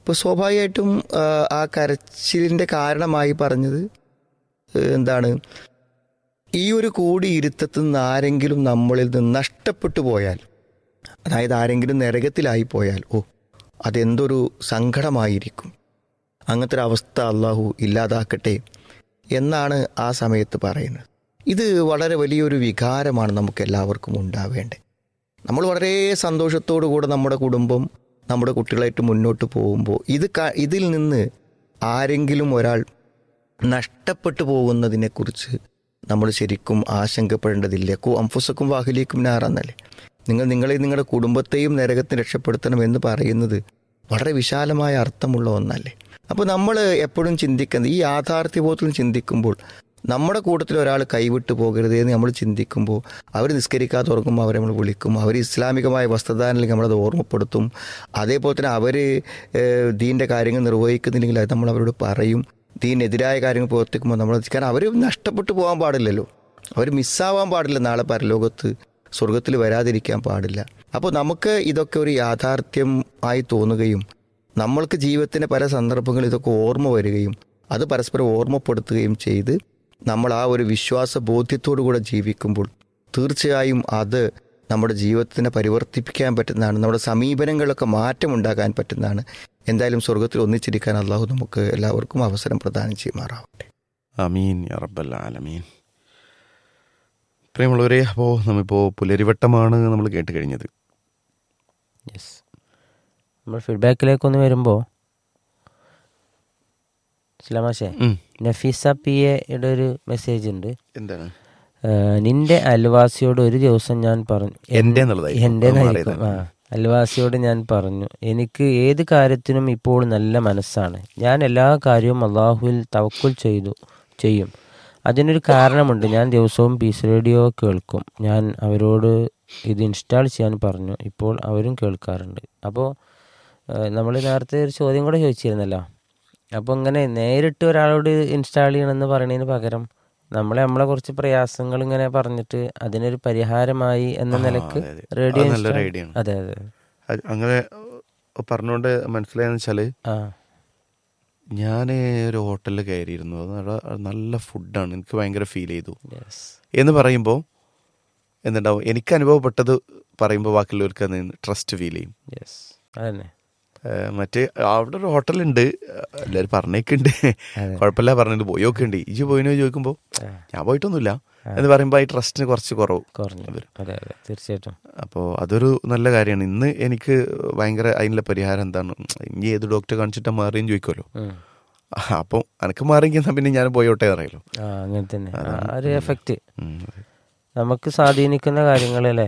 ഇപ്പോൾ സ്വാഭാവികമായിട്ടും ആ കരച്ചിലിൻ്റെ കാരണമായി പറഞ്ഞത് എന്താണ്, ഈ ഒരു കൂടിയിരുത്തത്തിൽ നിന്ന് ആരെങ്കിലും നമ്മളിൽ നിന്ന് നഷ്ടപ്പെട്ടു പോയാൽ, അതായത് ആരെങ്കിലും നരകത്തിലായി പോയാൽ, അതെന്തൊരു സങ്കടമായിരിക്കും. അങ്ങനത്തെ ഒരു അവസ്ഥ അള്ളാഹു ഇല്ലാതാക്കട്ടെ എന്നാണ് ആ സമയത്ത് പറയുന്നത്. ഇത് വളരെ വലിയൊരു വികാരമാണ് നമുക്ക് എല്ലാവർക്കും ഉണ്ടാവേണ്ടത്. നമ്മൾ വളരെ സന്തോഷത്തോടു കൂടെ നമ്മുടെ കുടുംബം, നമ്മുടെ കുട്ടികളായിട്ട് മുന്നോട്ട് പോകുമ്പോൾ ഇതിൽ നിന്ന് ആരെങ്കിലും ഒരാൾ നഷ്ടപ്പെട്ടു പോകുന്നതിനെക്കുറിച്ച് നമ്മൾ ശരിക്കും ആശങ്കപ്പെടേണ്ടതില്ല. അംഫുസക്കും വാഹിലേക്കും നാറാന്നല്ലേ, നിങ്ങളുടെ കുടുംബത്തെയും നരകത്തിന് രക്ഷപ്പെടുത്തണമെന്ന് പറയുന്നത് വളരെ വിശാലമായ അർത്ഥമുള്ള ഒന്നല്ലേ. അപ്പോൾ നമ്മൾ എപ്പോഴും ചിന്തിക്കുന്നത്, ഈ യാഥാർത്ഥ്യബോധത്തിൽ ചിന്തിക്കുമ്പോൾ നമ്മുടെ കൂട്ടത്തിൽ ഒരാൾ കൈവിട്ടു പോകരുത് എന്ന് നമ്മൾ ചിന്തിക്കുമ്പോൾ, അവർ നിസ്കരിക്കാതെ ഉറങ്ങുമ്പോൾ അവരെ നമ്മൾ വിളിക്കും, അവർ ഇസ്ലാമികമായ വസ്ത്രധാരണത്തിൽ നമ്മളത് ഓർമ്മപ്പെടുത്തും. അതേപോലെ തന്നെ അവർ ദീൻ്റെ കാര്യങ്ങൾ നിർവഹിക്കുന്നില്ലെങ്കിൽ അത് നമ്മൾ അവരോട് പറയും. ദീനെതിരായ കാര്യങ്ങൾ പ്രവർത്തിക്കുമ്പോൾ നമ്മൾ, കാരണം അവർ നഷ്ടപ്പെട്ടു പോകാൻ പാടില്ലല്ലോ, അവർ മിസ്സാവാൻ പാടില്ല, നാളെ പരലോകത്ത് സ്വർഗത്തിൽ വരാതിരിക്കാൻ പാടില്ല. അപ്പോൾ നമുക്ക് ഇതൊക്കെ ഒരു യാഥാർത്ഥ്യം ആയി തോന്നുകയും നമ്മൾക്ക് ജീവിതത്തിൻ്റെ പല സന്ദർഭങ്ങളിൽ ഇതൊക്കെ ഓർമ്മ വരികയും അത് പരസ്പരം ഓർമ്മപ്പെടുത്തുകയും ചെയ്ത് നമ്മൾ ആ ഒരു വിശ്വാസ ബോധ്യത്തോടു കൂടെ ജീവിക്കുമ്പോൾ തീർച്ചയായും അത് നമ്മുടെ ജീവിതത്തിനെ പരിവർത്തിപ്പിക്കാൻ പറ്റുന്നതാണ്, നമ്മുടെ സമീപനങ്ങളൊക്കെ മാറ്റമുണ്ടാക്കാൻ പറ്റുന്നതാണ്. എന്തായാലും സ്വർഗത്തിൽ ഒന്നിച്ചിരിക്കാൻ അള്ളാഹു നമുക്ക് എല്ലാവർക്കും അവസരം പ്രദാനം ചെയ്യുമാറാവട്ടെ. ആമീൻ യാ റബ്ബൽ ആലമീൻ. പ്രിയമുള്ളവരെ, അപ്പോൾ നമ്മളിപ്പോൾ പുലരിവട്ടമാണ് നമ്മൾ കേട്ട് കഴിഞ്ഞത്. യെസ്, നമ്മൾ ഫീഡ്ബാക്കിലേക്കൊന്ന് വരുമ്പോൾ ഇസ്ലാമാശേ, നഫീസ പി എയുടെ ഒരു മെസ്സേജ് ഉണ്ട്. എന്താണ്? നിന്റെ അയൽവാസിയോട് ഒരു ദിവസം ഞാൻ പറഞ്ഞു, അയൽവാസിയോട് ഞാൻ പറഞ്ഞു, എനിക്ക് ഏത് കാര്യത്തിനും ഇപ്പോൾ നല്ല മനസ്സാണ്, ഞാൻ എല്ലാ കാര്യവും അള്ളാഹുവിൽ തവക്കുൽ ചെയ്യും. അതിനൊരു കാരണമുണ്ട്, ഞാൻ ദിവസവും പീസ് റേഡിയോ കേൾക്കും. ഞാൻ അവരോട് ഇത് ഇൻസ്റ്റാൾ ചെയ്യാൻ പറഞ്ഞു, ഇപ്പോൾ അവരും കേൾക്കാറുണ്ട്. അപ്പോൾ നമ്മൾ നേരത്തെ ഒരു ചോദ്യം കൂടെ ചോദിച്ചിരുന്നല്ലോ. അപ്പോൾ ഇങ്ങനെ നേരിട്ട് ഒരാളോട് ഇൻസ്റ്റാൾ ചെയ്യണമെന്ന് പറയുന്നതിന് പകരം നമ്മളെ കുറച്ച് പ്രയാസങ്ങൾ ഇങ്ങനെ പറഞ്ഞിട്ട് അതിനൊരു പരിഹാരമായി എന്ന നിലക്ക് റേഡിയോ. അതെ അതെ, അങ്ങനെ പറഞ്ഞുകൊണ്ട് മനസ്സിലായെന്ന് വെച്ചാല്, ഞാൻ ഒരു ഹോട്ടലിൽ കയറിയിരുന്നു, അത് നല്ല ഫുഡാണ്, എനിക്ക് ഭയങ്കര ഫീൽ ചെയ്തു എന്ന് പറയുമ്പോൾ എന്തുണ്ടാവും, എനിക്ക് അനുഭവപ്പെട്ടത് പറയുമ്പോൾ ബാക്കിയുള്ളവർക്ക് അത് ട്രസ്റ്റ് ഫീൽ ചെയ്യും. അതന്നെ. മറ്റേ അവിടെ ഒരു ഹോട്ടലുണ്ട്, എല്ലാവരും പറഞ്ഞേക്കുണ്ട്, കുഴപ്പമില്ല, പറഞ്ഞിട്ട് പോയൊക്കെ ഉണ്ട്, ഇജ് പോയിനോ ചോദിക്കുമ്പോൾ ഞാൻ പോയിട്ടൊന്നുമില്ല എന്ന് പറയുമ്പോൾ ഈ ട്രസ്റ്റിന് കുറച്ച് കുറഞ്ഞു. തീർച്ചയായിട്ടും. അപ്പോൾ അതൊരു നല്ല കാര്യമാണ്. ഇന്ന് എനിക്ക് ഭയങ്കര അതിനുള്ള പരിഹാരം എന്താണ്, ഇനി ഏത് ഡോക്ടറെ കാണിച്ചിട്ടാ മാറിയും ചോദിക്കുമല്ലോ. അപ്പം എനിക്ക് മാറിയെങ്കിൽ പിന്നെ ഞാൻ പോയോട്ടെ അറിയാലോ. അങ്ങനെ തന്നെ ഒരു എഫക്റ്റ് നമുക്ക് സ്വാധീനിക്കുന്ന കാര്യങ്ങളല്ലേ.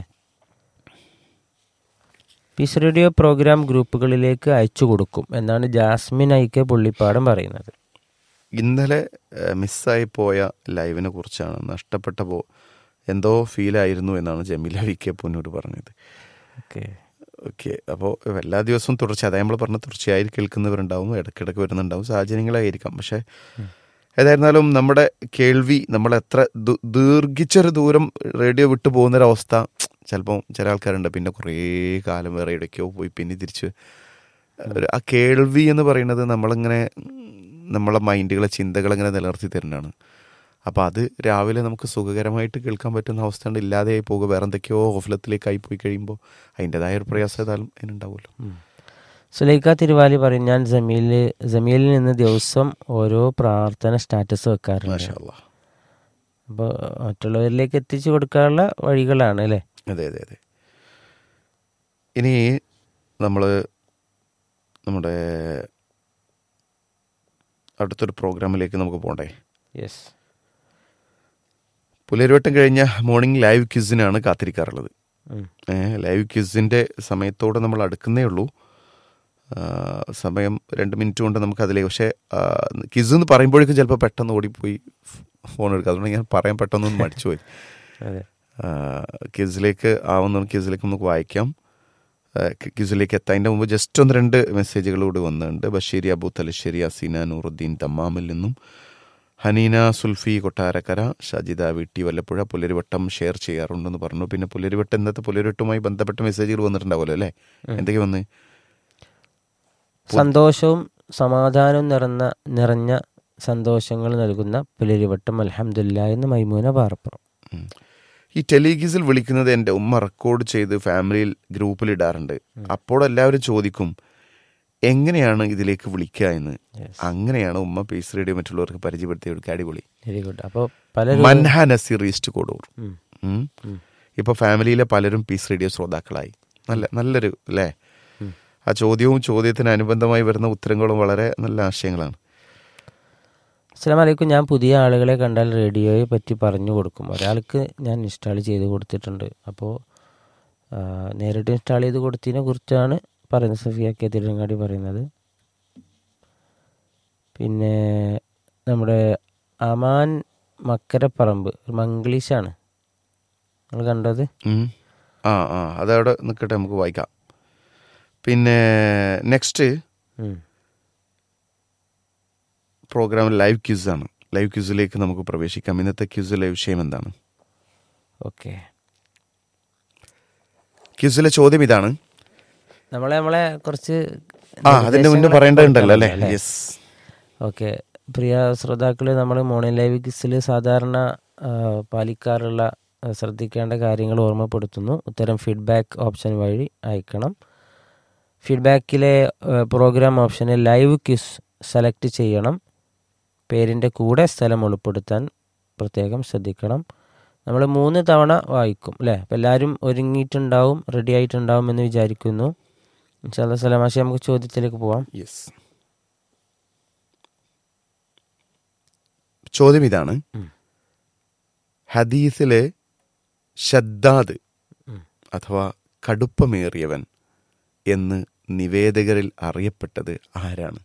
പീസ് റേഡിയോ പ്രോഗ്രാം ഗ്രൂപ്പുകളിലേക്ക് അയച്ചു കൊടുക്കും എന്നാണ് ജാസ്മിൻ ഐക്കെ പുള്ളിപ്പാടം പറയുന്നത്. ഇന്നലെ മിസ്സായി പോയ ലൈവിനെ കുറിച്ചാണ്, നഷ്ടപ്പെട്ട എന്തോ ഫീലായിരുന്നു എന്നാണ് ജമീല വി കെ പുന്നൂർ പറഞ്ഞത്. ഓക്കെ, അപ്പോൾ എല്ലാ ദിവസവും തുടർച്ച, അതായത് നമ്മൾ പറഞ്ഞ തുടർച്ചയായി കേൾക്കുന്നവരുണ്ടാവും, ഇടയ്ക്കിടയ്ക്ക് വരുന്നുണ്ടാവും, സാഹചര്യങ്ങളായിരിക്കാം. പക്ഷേ ഏതായിരുന്നാലും നമ്മുടെ കേൾവി, നമ്മളെത്ര ദീർഘിച്ചൊരു ദൂരം റേഡിയോ വിട്ടു പോകുന്നൊരവസ്ഥ ചിലപ്പം ചില ആൾക്കാരുണ്ട്, പിന്നെ കുറേ കാലം വേറെ ഇടയ്ക്കോ പോയി പിന്നെ തിരിച്ച് ആ കേൾവി എന്ന് പറയുന്നത് നമ്മളിങ്ങനെ നമ്മളെ മൈൻഡുകളെ, ചിന്തകളിങ്ങനെ നിലനിർത്തി തരുന്നതാണ്. അപ്പോൾ അത് രാവിലെ നമുക്ക് സുഖകരമായിട്ട് കേൾക്കാൻ പറ്റുന്ന അവസ്ഥ ഉണ്ട്, ഇല്ലാതെയായി പോകുക, വേറെ എന്തൊക്കെയോ ഓഫലത്തിലേക്കായി പോയി കഴിയുമ്പോൾ അതിൻ്റെതായ ഒരു പ്രയാസം ഏതായാലും അതിനുണ്ടാവുമല്ലോ. സുലൈഖ തിരുവാലി പറയും, ഞാൻ ജമീലിൽ നിന്ന് ദിവസം ഓരോ പ്രാർത്ഥന സ്റ്റാറ്റസ് വെക്കാറുണ്ട്. മാഷാ അല്ലാഹ്. അപ്പോൾ മറ്റുള്ളവരിലേക്ക് എത്തിച്ചു കൊടുക്കാനുള്ള വഴികളാണ് അല്ലേ. അതെ അതെ അതെ. ഇനി നമ്മൾ നമ്മുടെ അടുത്തൊരു പ്രോഗ്രാമിലേക്ക് നമുക്ക് പോകണ്ടേ. യെസ്, പുലരുവട്ടം കഴിഞ്ഞ മോർണിംഗ് ലൈവ് ക്വിസിനാണ് കാത്തിരിക്കാറുള്ളത്. ലൈവ് ക്വിസിൻ്റെ സമയത്തോടെ നമ്മൾ അടുക്കുന്നേ ഉള്ളൂ. സമയം 2 മിനിറ്റ് കൊണ്ട് നമുക്കതിലേക്ക്, പക്ഷേ ക്വിസ് എന്ന് പറയുമ്പോഴേക്കും ചിലപ്പോൾ പെട്ടെന്ന് ഓടിപ്പോയി ഫോൺ എടുക്കുക, അതുകൊണ്ട് ഞാൻ പറയാൻ പെട്ടെന്നൊന്ന് മടിച്ചു പോയി. ക്വിസിലേക്ക് നമുക്ക് വായിക്കാം. ക്വിസിലേക്ക് എത്താതിൻ്റെ മുമ്പ് ജസ്റ്റ് 1-2 മെസ്സേജുകളോട് വന്നിട്ടുണ്ട്. ബഷീരി അബു തലശ്ശേരി, അസീന നൂറുദ്ദീൻ തമ്മാമിൽ നിന്നും, ഹനീന സുൽഫി കൊട്ടാരക്കര, ഷജിദ വീട്ടി വല്ലപ്പുഴ പുലരിവട്ടം ഷെയർ ചെയ്യാറുണ്ടെന്ന് പറഞ്ഞു. പിന്നെ പുലരിവട്ടം, ഇന്നത്തെ പുലരിവട്ടവുമായി ബന്ധപ്പെട്ട മെസ്സേജുകൾ വന്നിട്ടുണ്ടാവുമല്ലോ അല്ലേ, എന്തൊക്കെ വന്ന്? സന്തോഷവും സമാധാനവും നിറഞ്ഞ സന്തോഷങ്ങൾ നൽകുന്ന പുലരിവട്ടം അൽഹംദുലില്ലാ എന്ന് മൈമൂന പാറപ്പുറം. ഈ ടെലിഗീസിൽ വിളിക്കുന്നത് എൻ്റെ ഉമ്മ റെക്കോർഡ് ചെയ്ത് ഫാമിലിയിൽ ഗ്രൂപ്പിൽ ഇടാറുണ്ട്. അപ്പോൾ എല്ലാവരും ചോദിക്കും എങ്ങനെയാണ് ഇതിലേക്ക് വിളിക്കുക എന്ന്. അങ്ങനെയാണ് ഉമ്മ പീസ് റേഡിയോ മറ്റുള്ളവർക്ക് പരിചയപ്പെടുത്തി കൊടുക്കുക. അടിപൊളി, വെരി ഗുഡ്. അപ്പോൾ പലരും മൻഹ നസീർ ഈസ്റ്റ് കോഡൂർ. ഇപ്പോൾ ഫാമിലിയിലെ പലരും പീസ് റേഡിയോ ശ്രോതാക്കളായി. നല്ലൊരു അല്ലേ? ആ ചോദ്യവും ചോദ്യത്തിന് അനുബന്ധമായി വരുന്ന ഉത്തരങ്ങളും വളരെ നല്ല ആശയങ്ങളാണ്. അസ്സലാമു അലൈക്കും. ഞാൻ പുതിയ ആളുകളെ കണ്ടാൽ റേഡിയോയെ പറ്റി പറഞ്ഞു കൊടുക്കും. ഒരാൾക്ക് ഞാൻ ഇൻസ്റ്റാൾ ചെയ്ത് കൊടുത്തിട്ടുണ്ട്. അപ്പോൾ നേരിട്ട് ഇൻസ്റ്റാൾ ചെയ്ത് കൊടുത്തതിനെ കുറിച്ചാണ് പറയുന്നത്. സഫിയ കെ തിരുവങ്ങാടി പറയുന്നത്. പിന്നെ നമ്മുടെ അമാൻ മക്കരപ്പറമ്പ് മംഗ്ലീഷാണ് നിങ്ങൾ കണ്ടത്. അതവിടെ നിൽക്കട്ടെ, നമുക്ക് വായിക്കാം. പിന്നെ നെക്സ്റ്റ് പ്രോഗ്രാം ലൈവ് ക്യൂസാണ്. ലൈവ് ക്യൂസിലേക്ക് നമുക്ക് പ്രവേശിക്കാം. ഇന്നത്തെ ക്യൂസിലെ വിഷയം എന്താണ്? ഓക്കെ, ക്യൂസിലെ ചോദ്യം ഇതാണ്. നമ്മളെ കുറച്ച് അതിന്റെ മുന്നേ പറയേണ്ടതുണ്ടല്ലോ അല്ലേ? യെസ്. ഓക്കെ, പ്രിയ ശ്രോതാക്കൾ, നമ്മൾ മോർണിംഗ് ലൈവ് ക്യൂസിൽ സാധാരണ പാലിക്കാറുള്ള ശ്രദ്ധിക്കേണ്ട കാര്യങ്ങൾ ഓർമ്മപ്പെടുത്തുന്നു. ഉത്തരം ഫീഡ്ബാക്ക് ഓപ്ഷൻ വഴി അയക്കണം. ഫീഡ്ബാക്കിലെ പ്രോഗ്രാം ഓപ്ഷനിൽ ലൈവ് ക്യൂസ് സെലക്ട് ചെയ്യണം. പേരിൻ്റെ കൂടെ സ്ഥലം ഉൾപ്പെടുത്താൻ പ്രത്യേകം ശ്രദ്ധിക്കണം. നമ്മൾ 3 തവണ വായിക്കും അല്ലേ? അപ്പോൾ എല്ലാവരും ഒരുങ്ങിയിട്ടുണ്ടാവും, റെഡി ആയിട്ടുണ്ടാവും എന്ന് വിചാരിക്കുന്നു. ഇൻഷാ അല്ലാഹ് സലാമാശി, നമുക്ക് ചോദ്യത്തിലേക്ക് പോവാം. യെസ്. ചോദ്യം ഇതാണ്. ഹദീസിലെ ഷദ്ദാദ് അഥവാ കടുപ്പമേറിയവൻ എന്ന് നിവേദകരിൽ അറിയപ്പെട്ടത് ആരാണ്?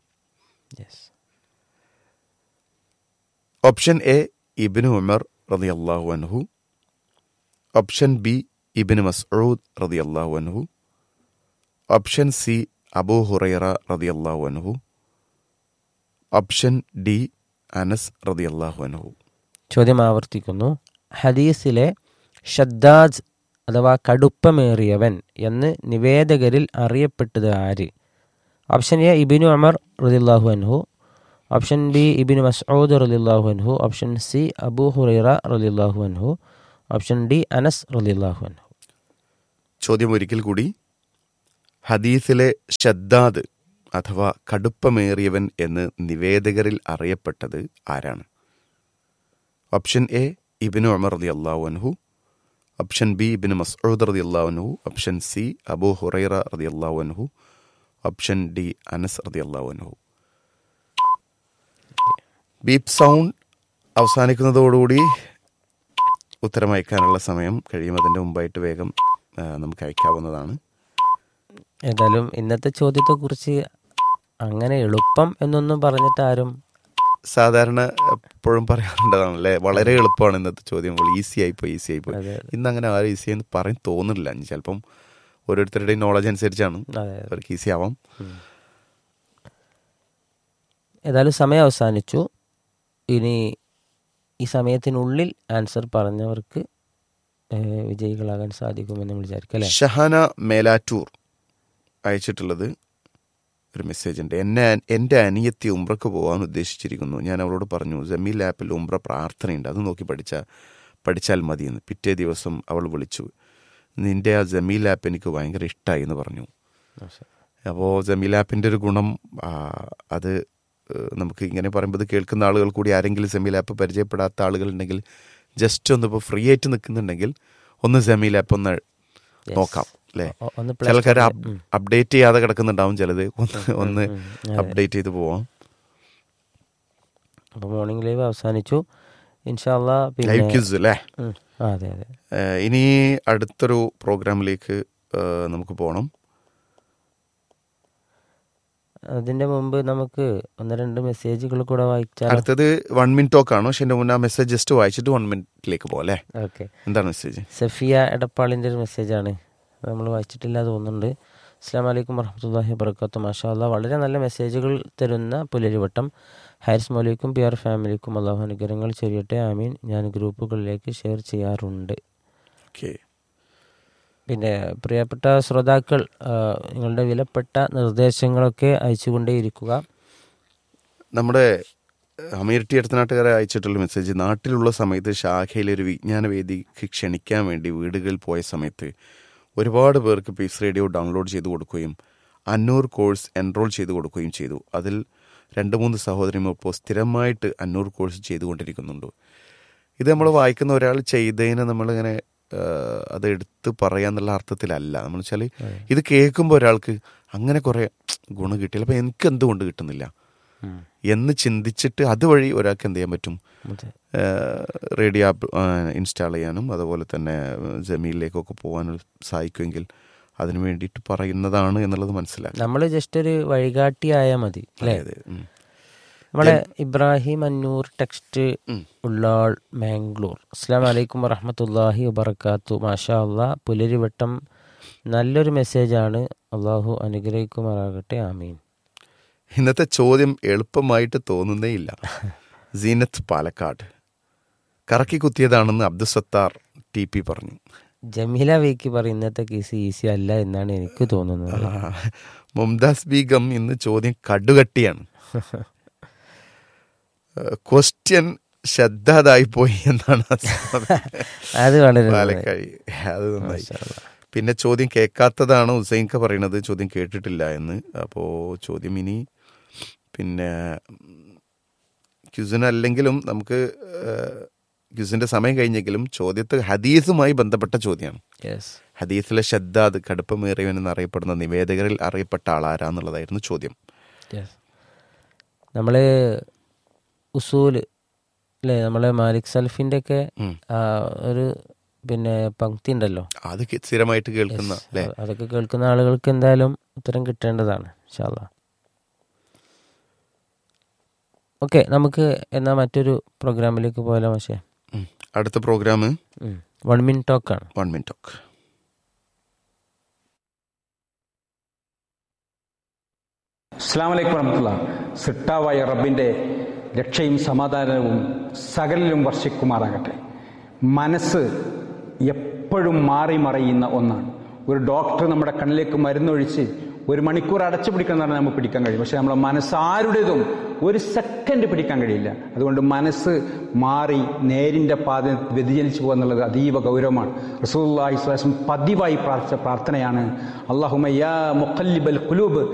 ഓപ്ഷൻ എ ഇബ്നു ഉമർ റളിയല്ലാഹു അൻഹു, ഓപ്ഷൻ ബി ഇബ്നു മസ്ഊദ് റളിയല്ലാഹു അൻഹു, ഓപ്ഷൻ സി അബൂ ഹുറൈറ റളിയല്ലാഹു അൻഹു, ഓപ്ഷൻ ഡി അനസ് റളിയല്ലാഹു അൻഹു. ചോദ്യം ആവർത്തിക്കുന്നു. ഹദീസിലെ ഷദ്ദാദ് അഥവാ കടുപ്പമേറിയവൻ എന്ന് നിവേദകരിൽ അറിയപ്പെട്ടത് ആര്? ഓപ്ഷൻ എ ഇബ്നു ഉമർ റളിയല്ലാഹു അൻഹു, ഓപ്ഷൻ ബി ഇബ്നു മസ്ഊദ് റളിയല്ലാഹു അൻഹു, ഓപ്ഷൻ സി അബൂ ഹുറൈറ റളിയല്ലാഹു അൻഹു, ഓപ്ഷൻ ഡി അനസ് റളിയല്ലാഹു അൻഹു. ചോദ്യം ഒരിക്കൽ കൂടി. ഹദീസിലെ ഷദ്ദാദ് അഥവാ കടുപ്പമേറിയവൻ എന്ന് നിവേദകരിൽ അറിയപ്പെട്ടത് ആരാണ്? ഓപ്ഷൻ എ ഇബ്നു ഉമർ റളിയല്ലാഹു അൻഹു, ഓപ്ഷൻ ബി ഇബ്നു മസ്ഊദ് റളിയല്ലാഹു അൻഹു, ഓപ്ഷൻ സി അബൂ ഹുറൈറ റളിയല്ലാഹു അൻഹു, ഓപ്ഷൻ ഡി അനസ് റളിയല്ലാഹു അൻഹു. ബീപ്പ് സൗണ്ട് അവസാനിക്കുന്നതോടുകൂടി ഉത്തരം അയക്കാനുള്ള സമയം കഴിയും. അതിൻ്റെ മുമ്പായിട്ട് വേഗം നമുക്ക് അയക്കാവുന്നതാണ്. ഏതായാലും ഇന്നത്തെ ചോദ്യത്തെക്കുറിച്ച് അങ്ങനെ എളുപ്പം എന്നൊന്നും പറഞ്ഞിട്ട് ആരും സാധാരണ എപ്പോഴും പറയാറുണ്ടതാണല്ലേ, വളരെ എളുപ്പമാണ് ഇന്നത്തെ ചോദ്യം, ഈസി ആയിപ്പോയി. ഇന്ന് അങ്ങനെ ആരും ഈസി എന്ന് പറയാൻ തോന്നുന്നില്ല. ചിലപ്പം ഓരോരുത്തരുടെയും നോളജ് അനുസരിച്ചാണ്, അവർക്ക് ഈസി ആവാം. ഏതായാലും സമയം അവസാനിച്ചു. ഇനി ഈ സമയത്തിനുള്ളിൽ ആൻസർ പറഞ്ഞവർക്ക് വിജയികളാകാൻ സാധിക്കുമെന്ന് വിചാരിക്കും അല്ലേ? ഷഹാന മേലാറ്റൂർ അയച്ചിട്ടുള്ളത് ഒരു മെസ്സേജ് ഉണ്ട്. എൻ്റെ അനിയത്തി ഉംറക്ക് പോകാൻ ഉദ്ദേശിച്ചിരിക്കുന്നു. ഞാൻ അവളോട് പറഞ്ഞു ജമീൽ ആപ്പിൽ ഉംറ പ്രാർത്ഥനയുണ്ട്, അത് നോക്കി പഠിച്ചാൽ മതിയെന്ന്. പിറ്റേ ദിവസം അവൾ വിളിച്ചു, നിൻ്റെ ആ ജമീൽ ആപ്പ് എനിക്ക് ഭയങ്കര ഇഷ്ടമായി എന്ന് പറഞ്ഞു. അപ്പോൾ ജമീൽ ആപ്പിൻ്റെ ഒരു ഗുണം അത് നമുക്ക് ഇങ്ങനെ പറയുമ്പോൾ കേൾക്കുന്ന ആളുകൾ കൂടി ആരെങ്കിലും ജമീൽ ആപ്പ് പരിചയപ്പെടാത്ത ആളുകളുണ്ടെങ്കിൽ ജസ്റ്റ് ഒന്ന് ഇപ്പോൾ ഫ്രീ ആയിട്ട് നിൽക്കുന്നുണ്ടെങ്കിൽ ഒന്ന് ജമീൽ ആപ്പ് ഒന്ന് നോക്കാം അല്ലേ? ചില ആൾക്കാർ അപ്ഡേറ്റ് ചെയ്യാതെ കിടക്കുന്നുണ്ടാവും, ചിലത് ഒന്ന് അപ്ഡേറ്റ് ചെയ്ത് പോവാം. അപ്പോൾ മോർണിംഗ് ലൈവ് അവസാനിച്ചു. ഇൻഷാ അല്ലാഹ് ലൈവ് ക്യൂസ് അല്ലേ? അതെ. ഇനി അടുത്തൊരു പ്രോഗ്രാമിലേക്ക് നമുക്ക് പോകണം. അതിന്റെ മുമ്പ് നമുക്ക് 1-2 മെസ്സേജുകൾ കൂടെ വായിച്ചാൽ. അടുത്തത് 1 മിനിറ്റ് ടോക്കാണ്. പക്ഷെ എൻ്റെ മുന്നേ ആ മെസ്സേജ് ജസ്റ്റ് വായിച്ചിട്ട് 1 മിനിറ്റിലേക്ക് പോകാം അല്ലേ? ഓക്കെ. എന്താണ് മെസ്സേജ്? സഫിയ എടപ്പാളിൻ്റെ ഒരു മെസ്സേജാണ്, നമ്മൾ വായിച്ചിട്ടില്ല തോന്നുന്നുണ്ട്. അസ്സലാമു അലൈക്കും വറഹ്മത്തുള്ളാഹി വബറകാതുഹു. മാഷാ അല്ലാഹ്, വളരെ നല്ല മെസ്സേജുകൾ തരുന്ന പുലരിവട്ടം. ഹാരിസ് മൗലവിക്കും പി ആർ ഫാമിലിക്കും അള്ളാഹു അനുഗ്രഹങ്ങൾ ചൊരിയട്ടെ, ആമീൻ. ഞാൻ ഗ്രൂപ്പുകളിലേക്ക് ഷെയർ ചെയ്യാറുണ്ട്. ഓക്കെ. പിന്നെ പ്രിയപ്പെട്ട ശ്രോതാക്കൾ, നിങ്ങളുടെ വിലപ്പെട്ട നിർദ്ദേശങ്ങളൊക്കെ അയച്ചുകൊണ്ടേയിരിക്കുക. നമ്മുടെ അമീർ ടി അടുത്തനാട്ടുകാരെ അയച്ചിട്ടുള്ള മെസ്സേജ്: നാട്ടിലുള്ള സമയത്ത് ഷാഖയിലെ ഒരു വിജ്ഞാന വേദിക്ക് ക്ഷണിക്കാൻ വേണ്ടി വീടുകളിൽ പോയ സമയത്ത് ഒരുപാട് പേർക്ക് പീസ് റേഡിയോ ഡൗൺലോഡ് ചെയ്ത് കൊടുക്കുകയും അന്നൂർ കോഴ്സ് എൻറോൾ ചെയ്ത് കൊടുക്കുകയും ചെയ്തു. അതിൽ 2-3 സഹോദരിമാർ ഇപ്പോൾ സ്ഥിരമായിട്ട് അന്നൂർ കോഴ്സ് ചെയ്തുകൊണ്ടിരിക്കുന്നുണ്ട്. ഇത് നമ്മൾ വായിക്കുന്ന ഒരാൾ ചെയ്തതിന് നമ്മളിങ്ങനെ അത് എടുത്ത് പറയാന്നുള്ള അർത്ഥത്തിലല്ല. നമ്മൾ വെച്ചാൽ ഇത് കേൾക്കുമ്പോൾ ഒരാൾക്ക് അങ്ങനെ കുറേ ഗുണം കിട്ടിയില്ല, അപ്പോൾ എനിക്ക് എന്തുകൊണ്ട് കിട്ടുന്നില്ല എന്ന് ചിന്തിച്ചിട്ട് അതുവഴി ഒരാൾക്ക് എന്ത് ചെയ്യാൻ പറ്റും, റേഡിയോ ആപ്പ് ഇൻസ്റ്റാൾ ചെയ്യാനും അതുപോലെ തന്നെ ജമീലിലേക്കൊക്കെ പോകാനും സാധിക്കുമെങ്കിൽ അതിനു വേണ്ടിയിട്ട് പറയുന്നതാണ് എന്നുള്ളത് മനസ്സിലാക്കാം. നമ്മൾ ജസ്റ്റ് ഒരു വഴികാട്ടിയായാൽ മതി അല്ലേ? നമ്മളെ ഇബ്രാഹിം അന്നൂർ ടെക്സ്റ്റ് ഉള്ളാൾ മാംഗ്ലൂർ: അസ്സലാമു അലൈക്കും വറഹ്മത്തുള്ളാഹി വബറകാത്തു. മാഷാ അല്ലാഹ്, പുലരിവട്ടം നല്ലൊരു മെസ്സേജാണ്. അള്ളാഹു അനുഗ്രഹിക്കുമാറാകട്ടെ, ആമീൻ. ഇന്നത്തെ ചോദ്യം എളുപ്പമായിട്ട് തോന്നുന്നേ ഇല്ല. സീനത്ത് പാലക്കാട്: കറക്കി കുത്തിയതാണെന്ന് അബ്ദുസത്താർ TP പറഞ്ഞു. ജമീല വീക്ക് പറയും ഇന്നത്തെ കേസ് ഈസി അല്ല എന്നാണ് എനിക്ക് തോന്നുന്നത്. മുംതാസ് ബീഗം: ഇന്ന് ചോദ്യം കടുകട്ടിയാണ്. ക്വസ്റ്റ്യൻ ശ്രദ്ധാതായി പോയി എന്നാണ് അത് വളരെ പാലക്കാട്. അത് നന്നായി. പിന്നെ ചോദ്യം കേൾക്കാത്തതാണ് ഹുസൈൻക പറയുന്നത്, ചോദ്യം കേട്ടിട്ടില്ല എന്ന്. അപ്പോൾ ചോദ്യം ഇനി പിന്നെ ക്യുസിനല്ലെങ്കിലും നമുക്ക് ക്യുസിൻ്റെ സമയം കഴിഞ്ഞെങ്കിലും ചോദ്യത്തെ ഹദീസുമായി ബന്ധപ്പെട്ട ചോദ്യമാണ്. ഹദീസിലെ ഷദ്ദാദ്, കടുപ്പമേറിയവനെന്ന് അറിയപ്പെടുന്ന നിവേദകരിൽ അറിയപ്പെട്ട ആളാരാന്നുള്ളതായിരുന്നു ചോദ്യം. നമ്മൾ ഉസൂല് അല്ലേ, നമ്മളെ മാലിക് സൽഫിൻ്റെ ഒക്കെ ഒരു പിന്നെ പങ്ക്തി ഉണ്ടല്ലോ, അത് സ്ഥിരമായിട്ട് കേൾക്കുന്ന അല്ലേ, അതൊക്കെ കേൾക്കുന്ന ആളുകൾക്ക് എന്തായാലും ഉത്തരം കിട്ടേണ്ടതാണ് ഇൻഷാ അല്ലാഹ്. ഓക്കെ, നമുക്ക് എന്നാൽ മറ്റൊരു പ്രോഗ്രാമിലേക്ക് പോയാലോ മാഷേ? അടുത്ത പ്രോഗ്രാം 1 മിനിറ്റ് ടോക്കാണ്. 1 minute talk. അസ്സലാമു അലൈക്കും വറഹ്മത്തുള്ളാഹി. സിട്ടാവായ റബ്ബിൻ്റെ രക്ഷയും സമാധാനവും സകലിലും വർഷിക്കുമാറാകട്ടെ. മനസ്സ് എപ്പോഴും മാറി മറിയുന്ന ഒന്നാണ്. ഒരു ഡോക്ടർ നമ്മുടെ കണ്ണിലേക്ക് മരുന്നൊഴിച്ച് 1 മണിക്കൂർ അടച്ചു പിടിക്കണം പറഞ്ഞാൽ നമുക്ക് പിടിക്കാൻ കഴിയും. പക്ഷെ നമ്മളെ മനസ്സ് ആരുടേതും 1 സെക്കൻഡ് പിടിക്കാൻ കഴിയില്ല. അതുകൊണ്ട് മനസ്സ് മാറി നേരിൻ്റെ പാത വ്യതിചലിച്ചു പോകുക എന്നുള്ളത് അതീവ ഗൗരവമാണ്. റസൂലുള്ളാഹി സ്വല്ലല്ലാഹു അലൈഹി വസല്ലം പതിവായി പ്രാർത്ഥിച്ച പ്രാർത്ഥനയാണ്: അല്ലാഹുമ്മ യാ മുഖല്ലിബൽ ഖുലൂബ്